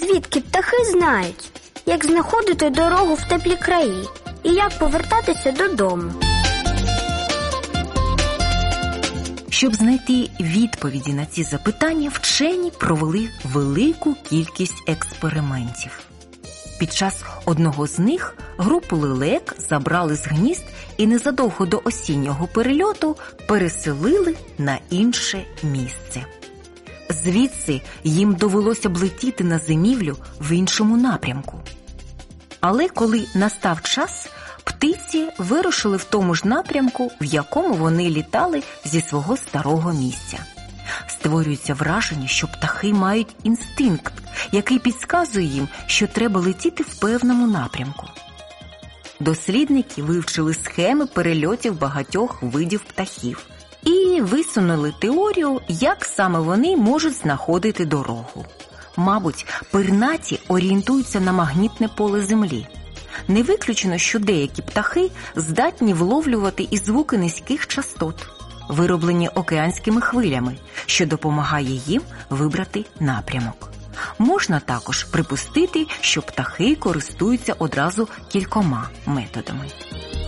звідки птахи знають, як знаходити дорогу в теплі краї і як повертатися додому? Щоб знайти відповіді на ці запитання, вчені провели велику кількість експериментів. Під час одного з них групу лелек забрали з гнізд і незадовго до осіннього перельоту переселили на інше місце. Звідси їм довелося б летіти на зимівлю в іншому напрямку. Але коли настав час, птиці вирушили в тому ж напрямку, в якому вони літали зі свого старого місця. Створюється враження, що птахи мають інстинкт, який підказує їм, що треба летіти в певному напрямку. Дослідники вивчили схеми перельотів багатьох видів птахів і висунули теорію, як саме вони можуть знаходити дорогу. Мабуть, пернаті орієнтуються на магнітне поле Землі. Не виключено, що деякі птахи здатні вловлювати і звуки низьких частот, вироблені океанськими хвилями, що допомагає їм вибрати напрямок. Можна також припустити, що птахи користуються одразу кількома методами.